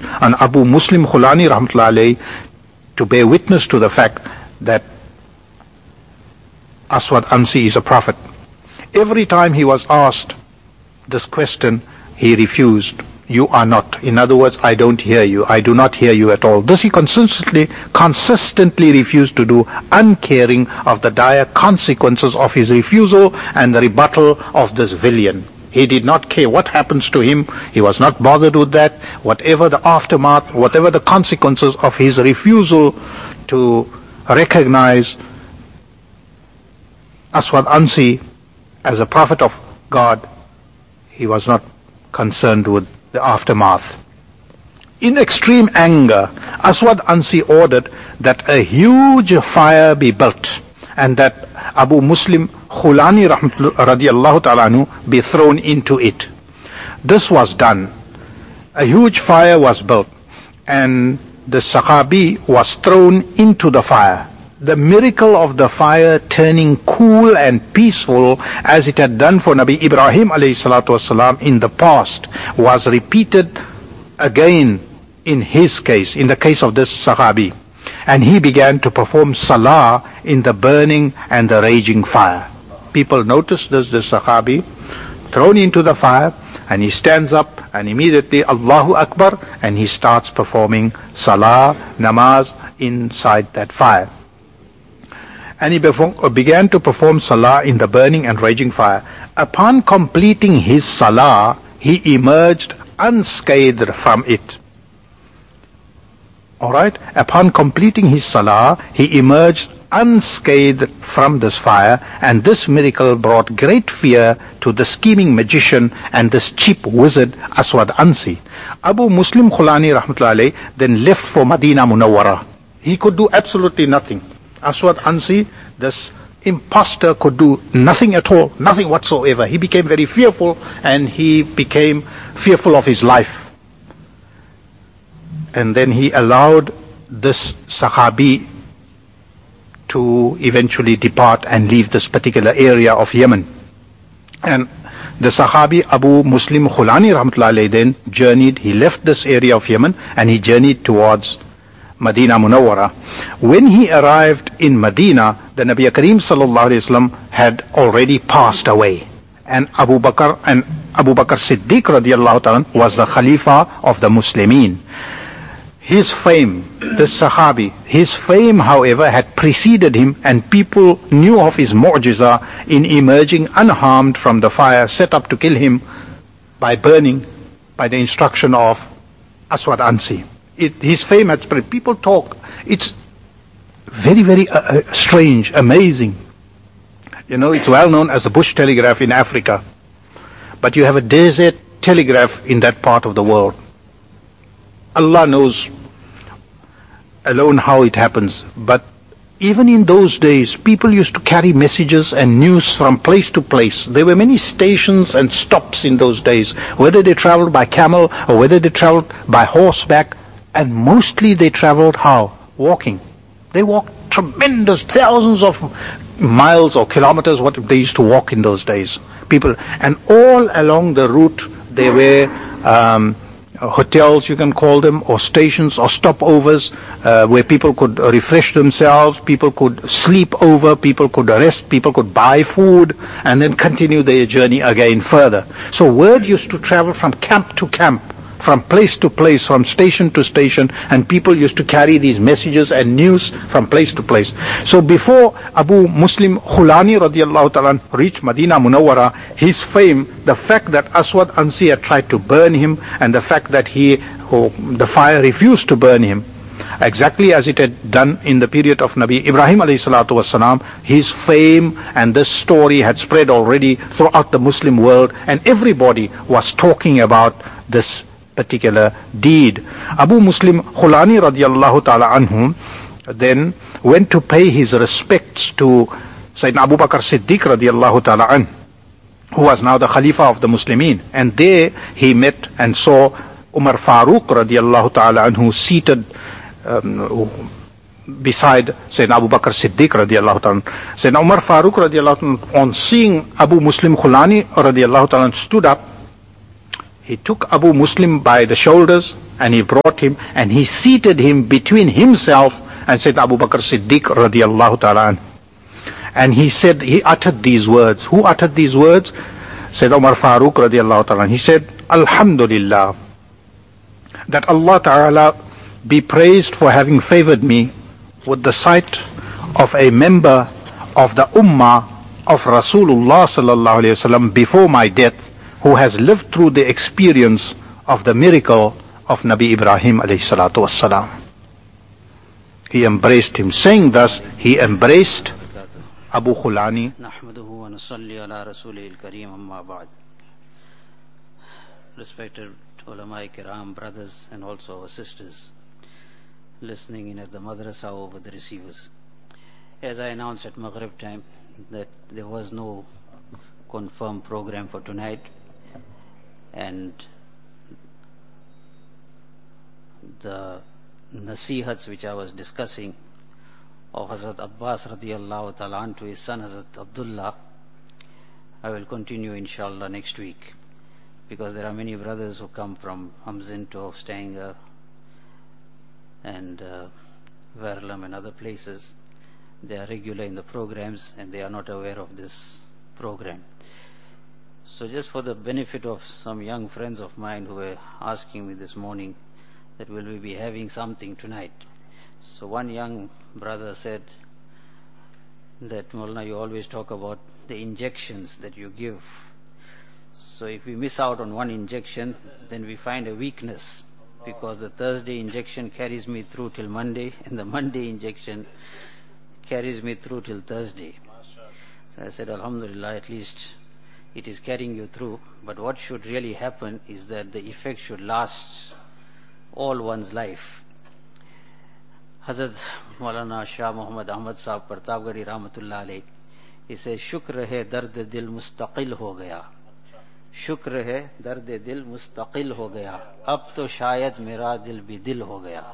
on Abu Muslim Khulani rahmatullahi alayhi to bear witness to the fact that Aswad Ansi is a prophet. Every time he was asked this question, he refused. You are not. In other words, I don't hear you. I do not hear you at all. This he consistently refused to do, uncaring of the dire consequences of his refusal and the rebuttal of this villain. He did not care what happens to him. He was not bothered with that. Whatever the aftermath, whatever the consequences of his refusal to recognize Aswad Ansi as a prophet of God, he was not concerned with the aftermath. In extreme anger, Aswad Ansi ordered that a huge fire be built and that Abu Muslim Khulani radiallahu ta'ala anhu be thrown into it. This was done. A huge fire was built and the Sahabi was thrown into the fire. The miracle of the fire turning cool and peaceful as it had done for Nabi Ibrahim alayhi salatu wasalam in the past was repeated again in his case, in the case of this Sahabi. And he began to perform salah in the burning and the raging fire. People noticed this Sahabi thrown into the fire, and he stands up and immediately Allahu Akbar, and he starts performing salah, namaz inside that fire. And he began to perform salah in the burning and raging fire. Upon completing his salah, he emerged unscathed from it. Alright? Upon completing his salah, he emerged unscathed from this fire, and this miracle brought great fear to the scheming magician and this cheap wizard Aswad Ansi. Abu Muslim Khulani rahmatullahi alayhi then left for Madinah Munawwara. He could do absolutely nothing. Aswad Ansi, this impostor, could do nothing at all, nothing whatsoever. He became very fearful, and he became fearful of his life. And then he allowed this Sahabi to eventually depart and leave this particular area of Yemen. And the Sahabi Abu Muslim Khulani rahmatullahi alayhi then journeyed, he left this area of Yemen and he journeyed towards Madinah Munawwara. When he arrived in Medina, the Nabi Kareem sallallahu alayhi wasallam had already passed away, and Abu Bakr Siddiq radiallahu ta'ala was the Khalifa of the Muslimin. His fame, this Sahabi, his fame however had preceded him, and people knew of his mu'jiza in emerging unharmed from the fire set up to kill him by burning by the instruction of Aswad Ansi. His fame had spread. People talk. It's very, very strange, amazing. You know, it's well known as the bush telegraph in Africa. But you have a desert telegraph in that part of the world. Allah knows alone how it happens. But even in those days, people used to carry messages and news from place to place. There were many stations and stops in those days, whether they traveled by camel or whether they traveled by horseback. And mostly they traveled how? Walking. They walked tremendous thousands of miles or kilometers, what they used to walk in those days. People, and all along the route there were hotels, you can call them, or stations or stopovers where people could refresh themselves, people could sleep over, people could rest, people could buy food and then continue their journey again further. So word used to travel from camp to camp, from place to place, from station to station, and people used to carry these messages and news from place to place. So before Abu Muslim Khulani radiallahu ta'ala reached Madinah Munawwara, his fame, the fact that Aswad Ansi had tried to burn him, and the fact that the fire refused to burn him, exactly as it had done in the period of Nabi Ibrahim alayhi salatu wasalam, his fame and this story had spread already throughout the Muslim world, and everybody was talking about this particular deed. Abu Muslim Khulani radiallahu ta'ala anhu then went to pay his respects to Sayyidina Abu Bakr Siddiq radiallahu ta'ala anhu, who was now the Khalifa of the Muslimin. And there he met and saw Umar Farooq radiallahu ta'ala anhu seated beside Sayyidina Abu Bakr Siddiq radiallahu ta'ala. Sayyidina Umar Farooq radiallahu ta'ala, on seeing Abu Muslim Khulani radiallahu ta'ala, stood up. He took Abu Muslim by the shoulders and he brought him and he seated him between himself and said Abu Bakr Siddiq radiallahu ta'ala anhu. And he said, he uttered these words. Who uttered these words? Said Umar Farooq radiallahu ta'ala. He said, Alhamdulillah, that Allah ta'ala be praised for having favored me with the sight of a member of the ummah of Rasulullah sallallahu alayhi wasallam before my death, who has lived through the experience of the miracle of Nabi Ibrahim alayhi salatu wassalam. He embraced him. Saying thus, he embraced Abu Khulani. Respected ulama kiram, brothers and also our sisters listening in at the madrasa over the receivers. As I announced at Maghrib time that there was no confirmed program for tonight, and the nasihats which I was discussing of Hazrat Abbas radiyallahu ta'ala to his son Hazrat Abdullah, I will continue inshallah next week, because there are many brothers who come from Hamzinto, Stanger and Verulam and other places. They are regular in the programs and they are not aware of this program. So just for the benefit of some young friends of mine who were asking me this morning that will we be having something tonight. So one young brother said that, Maulana, you always talk about the injections that you give. So if we miss out on one injection, then we find a weakness, because the Thursday injection carries me through till Monday, and the Monday injection carries me through till Thursday. So I said, Alhamdulillah, at least it is carrying you through. But what should really happen is that the effect should last all one's life. Hazrat Maulana Shah Muhammad Ahmad Sahab Pratapgarhi Rahmatullah Alayh, he says, Shukr hai dard dil mustaqil ho gaya. शुक्र है दर्द दिल मुस्तकिल हो गया, अब तो शायद मेरा दिल भी दिल हो गया.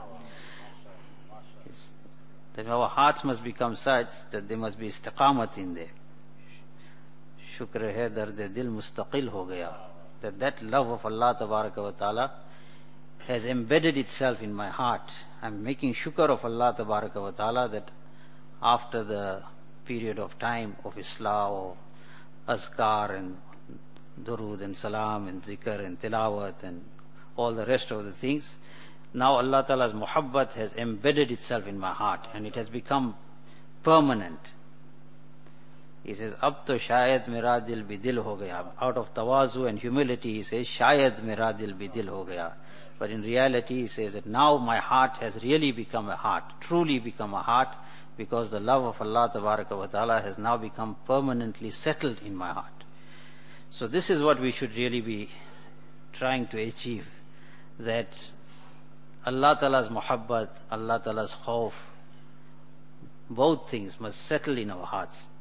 That our hearts must become such that there must be istiqamat in there. शुक्र है दर्द दिल मुस्तकिल हो गया. That love of Allah Tabaraka wa Ta'ala has embedded itself in my heart. I'm making shukr of Allah Tabaraka wa Ta'ala that after the period of time of Islah or Azkar and Durood and Salam and Zikr and Tilawat and all the rest of the things, now Allah Ta'ala's muhabbat has embedded itself in my heart and it has become permanent. He says, Ab to shayad mera dil bhi dil ho gaya. Out of tawazu and humility he says, shayad mera dil bhi dil ho gaya. But in reality he says that now my heart has really become a heart, truly become a heart, because the love of Allah Tabaraka wa Ta'ala has now become permanently settled in my heart. So this is what we should really be trying to achieve, that Allah Ta'ala's muhabbat, Allah Ta'ala's khawf, both things must settle in our hearts.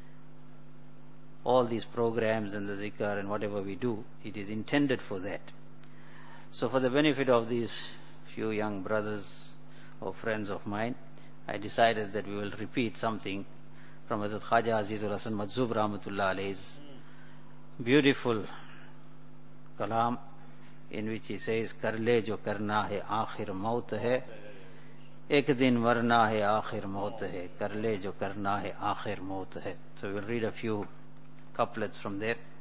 All these programs and the zikr and whatever we do, it is intended for that. So for the benefit of these few young brothers or friends of mine, I decided that we will repeat something from Hazrat Khaja Azizul Hasan Majzub Rahmatullah Alayhi's beautiful kalam, in which he says, Kar le jo karna hai aakhir maut hai, ek din marna hai aakhir maut hai, kar le jo karna hai aakhir maut hai. So we'll read a few couplets from there.